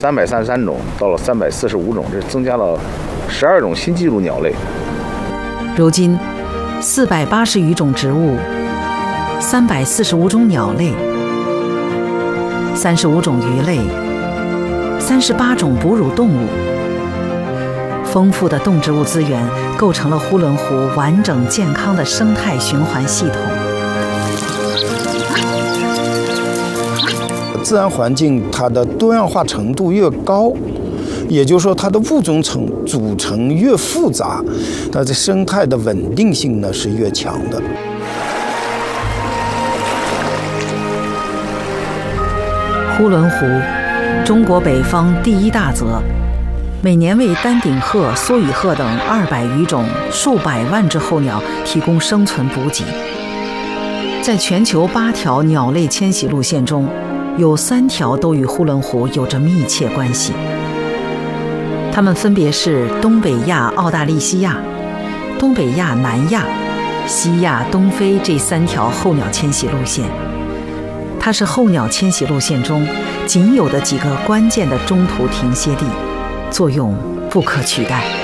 333种到了345种，这增加了12种新纪录鸟类。 如今，480余种植物，345种鸟类，35种鱼类，38种哺乳动物，丰富的动植物资源构成了呼伦湖完整健康的生态循环系统。 自然环境它的多样化程度越高，也就是说它的物种组成越复杂，它的生态的稳定性呢是越强的。 呼伦湖，中国北方第一大泽，每年为丹顶鹤、梭羽鹤等200余种数百万只候鸟提供生存补给。在全球8条鸟类迁徙路线中，有3条都与呼伦湖有着密切关系。它们分别是东北亚澳大利西亚、东北亚南亚、西亚东非这3条候鸟迁徙路线。它是候鸟迁徙路线中仅有的几个关键的中途停歇地，作用不可取代。